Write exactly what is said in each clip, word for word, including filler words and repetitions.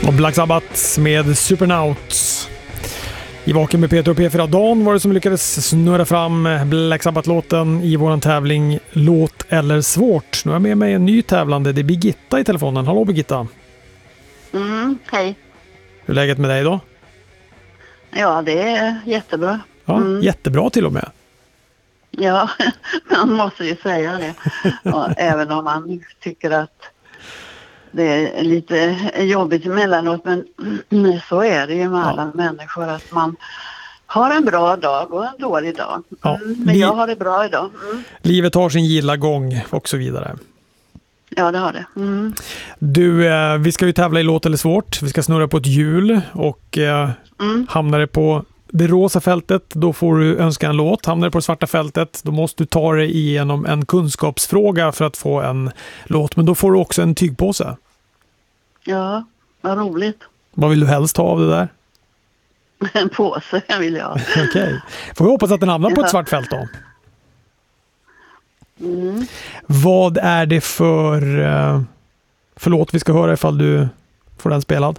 Och Black Sabbath med Supernauts. I Vaken med Peter och P fyra Dan var det som lyckades snurra fram Black Sabbath-låten i våran tävling Låt eller svårt. Nu är jag med mig en ny tävlande. Det är Birgitta i telefonen. Hallå Birgitta. Mm, hej. Hur är läget med dig då? Ja, det är jättebra. Ja, mm. Jättebra till och med. Ja, man måste ju säga det. Ja, även om man tycker att det är lite jobbigt emellanåt. Men så är det ju med alla ja. människor. Att man har en bra dag och en dålig dag. Ja. Mm, men jag har det bra idag. Mm. Livet har sin gilla gång och så vidare. Ja, det har det. Mm. Du, eh, vi ska ju tävla i Låt eller svårt. Vi ska snurra på ett hjul och eh, mm. hamnar det på det rosa fältet, då får du önska en låt. Hamnar det på det svarta fältet, då måste du ta dig igenom en kunskapsfråga för att få en låt. Men då får du också en tygpåse. Ja, vad roligt. Vad vill du helst ha av det där? En påse vill jag. Okej. Okay. Får vi hoppas att den hamnar ja. på ett svart fält då. Mm. Vad är det för, för låt vi ska höra ifall du får den spelad?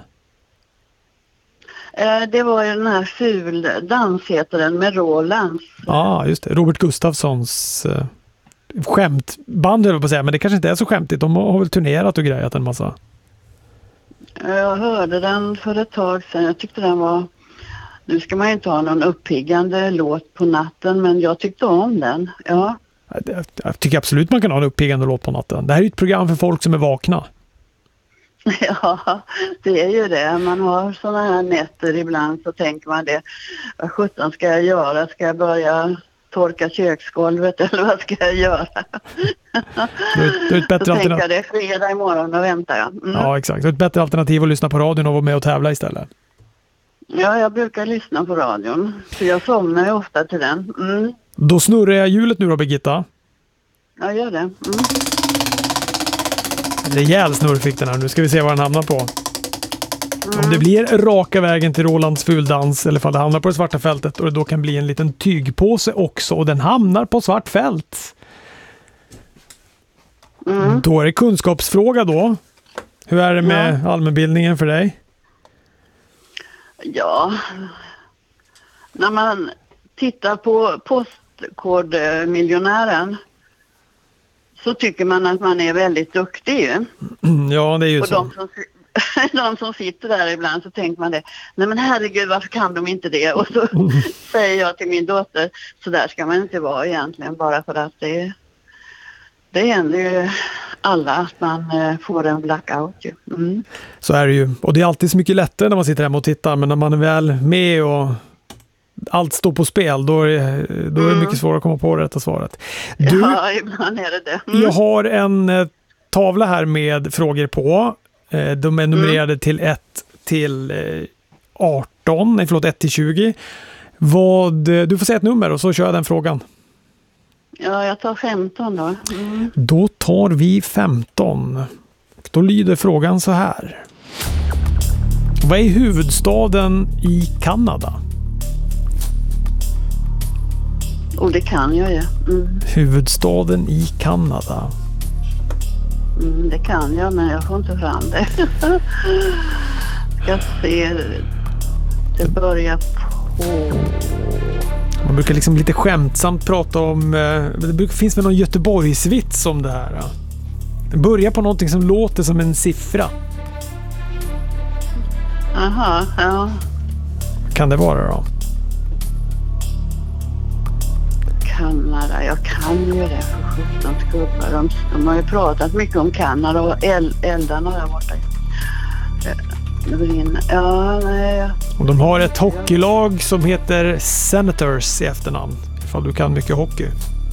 Det var ju den här ful dans heter den med Rolands. Ja, ah, just det. Robert Gustafssons eh, skämtband höll jag på att säga, men det kanske inte är så skämtigt. De har väl turnerat och grejat en massa. Jag hörde den för ett tag sedan. Jag tyckte den var... Nu ska man ju inte ha någon uppiggande låt på natten, men jag tyckte om den. Ja. Jag tycker absolut man kan ha en uppiggande låt på natten. Det här är ett program för folk som är vakna. Ja, det är ju det. Man har sådana här nätter ibland så tänker man det. Vad sjutton ska jag göra? Ska jag börja torka köksgolvet eller vad ska jag göra? Du är, du är ett bättre så alternativ. tänker jag det är fredag imorgon och väntar jag. Mm. Ja, exakt. Det är ett bättre alternativ att lyssna på radion och vara med och tävla istället. Ja, jag brukar lyssna på radion. Så jag somnar ju ofta till den. Mm. Då snurrar jag hjulet nu då, Birgitta. Ja, gör det. Mm. Rejäl snurr fick den här. Nu ska vi se vad den hamnar på. Mm. Om det blir raka vägen till Rolands fuldans eller om det hamnar på det svarta fältet och det då kan bli en liten tygpåse också och den hamnar på svart fält. Mm. Då är det kunskapsfråga då. Hur är det med ja. allmänbildningen för dig? Ja, när man tittar på Postkodmiljonären så tycker man att man är väldigt duktig ju. Ja, det är ju och så. De som, de som sitter där ibland så tänker man det. Nej men herregud, varför kan de inte det? Och så säger jag till min dotter, så där ska man inte vara egentligen bara för att det, det händer ju alla att man får en blackout ju. Mm. Så är det ju. Och det är alltid så mycket lättare när man sitter hemma och tittar, men när man är väl med och allt står på spel, då är det, då är det mycket svårare att komma på det rätta svaret. Du, ja, ibland är det det. Mm. Jag har en eh, tavla här med frågor på. Eh, de är numrerade mm. till ett till eh, arton, nej förlåt, ett till tjugo. Vad, du får säga ett nummer och så kör jag den frågan. Ja, jag tar femton då. Mm. Då tar vi femton. Då lyder frågan så här. Vad är huvudstaden i Kanada? Och det kan jag ju. Mm. Huvudstaden i Kanada. Mm, det kan jag, men jag får inte fram det. Jag ser. Det börjar på... Man brukar liksom lite skämtsamt prata om... Det brukar, finns väl någon Göteborgsvits om det här. Det börjar på någonting som låter som en siffra. Aha, ja. Kan det vara då? Kanada, jag kan ju det för sjutton skubbar. De, de har ju pratat mycket om Kanada och el, eldarna där borta. Ja, nej. Och de har ett hockeylag som heter Senators i efternamn. Ifall du kan mycket hockey.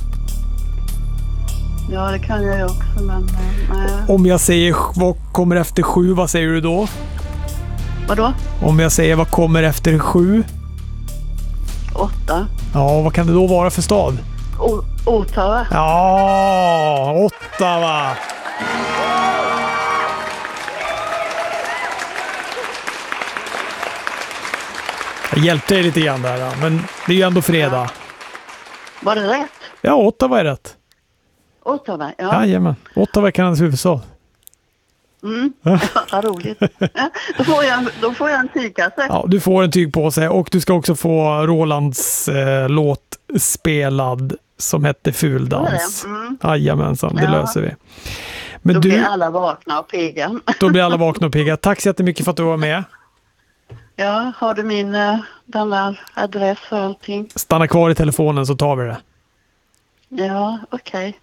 Ja, det kan jag ju också, men nej. Om jag säger vad kommer efter sju, vad säger du då? Vadå? Om jag säger vad kommer efter sju? Åtta. Ja, vad kan det då vara för stad? O- Ottawa. Ja, Ottawa. Jag hjälpte dig lite grann där, men det är ju ändå fredag. Ja. Var det rätt? Ja, Ottawa är rätt. Ottawa, ja. Jajamän, Ottawa är Kanadas huvudstad. Mm. Ja, vad roligt. Ja, då, får jag, då får jag en tygkasse. Ja, du får en tygpåse och du ska också få Rolands eh, låt spelad som hette Fuldans. Mm. Jajamensan, det Ja. löser vi. Men då du, blir alla vakna och pigga. då blir alla vakna och pigga. Tack så jättemycket för att du var med. Ja, har du min eh, den där adress och allting? Stanna kvar i telefonen så tar vi det. Ja, okej. Okay.